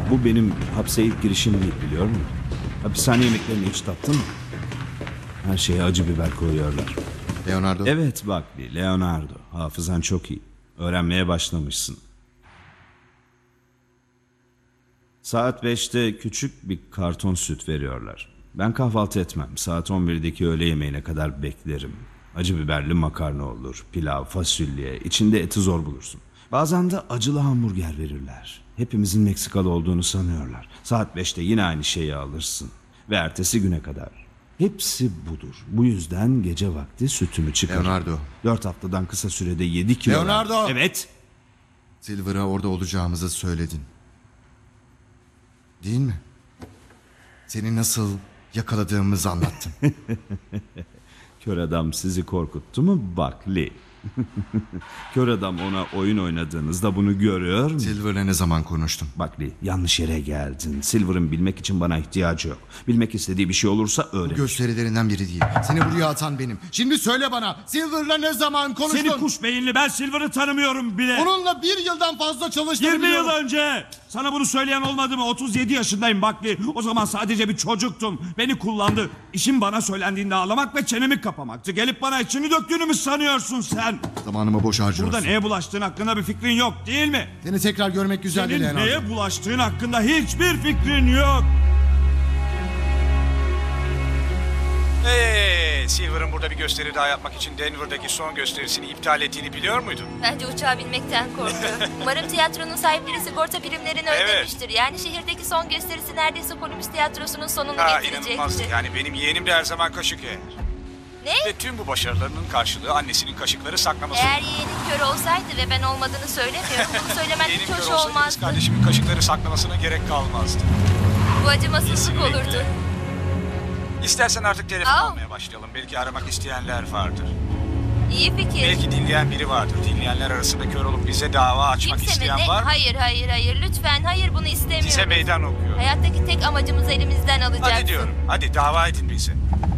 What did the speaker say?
Bu benim hapse ilk girişim değil, biliyor musun? Hapishane yemeklerini hiç tattın mı? Her şeye acı biber koyuyorlar. Leonardo. Evet bak bir Leonardo. Hafızan çok iyi. Öğrenmeye başlamışsın. Saat 5'te küçük bir karton süt veriyorlar. Ben kahvaltı etmem. Saat 11'deki öğle yemeğine kadar beklerim. Acı biberli makarna olur, pilav, fasulye, içinde eti zor bulursun. Bazen de acılı hamburger verirler. Hepimizin Meksikalı olduğunu sanıyorlar. Saat 5'te yine aynı şeyi alırsın. Ve ertesi güne kadar. Hepsi budur. Bu yüzden gece vakti sütümü çıkarırım. Leonardo. 4 haftadan kısa sürede 7 kilo. Leonardo! Evet. Silver'a orada olacağımızı söyledin. Değil mi? Seni nasıl yakaladığımızı anlattım. Kör adam sizi korkuttu mu? Bak Lee. Kör adam ona oyun oynadığınızda bunu görüyor mu? Silver'la ne zaman konuştun? Bak Lee, yanlış yere geldin. Silver'ın bilmek için bana ihtiyacı yok. Bilmek istediği bir şey olursa öğrenir. Gösterilerinden biri değil. Seni buraya atan benim. Şimdi söyle bana, Silver'la ne zaman konuştun? Seni kuş beyinli, ben Silver'ı tanımıyorum bile. Onunla 1 yıldan fazla çalıştığını 20 yıl biliyorum. önce. Sana bunu söyleyen olmadı mı? 37 yaşındayım bak Lee. O zaman sadece bir çocuktum. Beni kullandı. İşim bana söylendiğinde ağlamak ve çenemi kapamaktı. Gelip bana içini döktüğünü mü sanıyorsun sen? Zamanımı boş harcıyorsun. Burada neye bulaştığın hakkında bir fikrin yok değil mi? Seni tekrar görmek güzel değil Senin Leonardo. neye bulaştığın hakkında hiçbir fikrin yok. Silver'ın burada bir gösteri daha yapmak için Denver'daki son gösterisini iptal ettiğini biliyor muydun? Bence uçağa binmekten korkuyor. Umarım tiyatronun sahipleri sigorta primlerini Evet. ödemiştir. Yani şehirdeki son gösterisi neredeyse Columbus tiyatrosunun sonunu İnanılmaz. getirecekti. Yani benim yeğenim de her zaman kaşık yer. Ne? Ve tüm bu başarılarının karşılığı annesinin kaşıkları saklaması. Eğer yeğenin kör olsaydı ve ben olmadığını söylemiyorum, bunu söylemen Yeğenim hiç kör hoş olsaydı kız olmazdı. kardeşimin kaşıkları saklamasına gerek kalmazdı. Bu acımasızlık Kesinlikle. olurdu. İstersen artık telefon Aa. almaya başlayalım. Belki aramak isteyenler vardır. İyi fikir. Belki dinleyen biri vardır. Dinleyenler arasında kör olup bize dava açmak Kimse mi? isteyen Ne? var mı? Hayır. Lütfen, hayır bunu istemiyorum. Size meydan okuyor. Hayattaki tek amacımız elimizden alacaksın. Hadi diyorum. Hadi dava edin bizi.